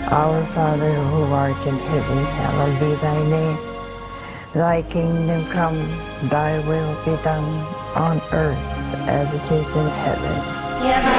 Our Father who art in heaven, hallowed be thy name. Thy kingdom come, thy will be done on earth as it is in heaven. Give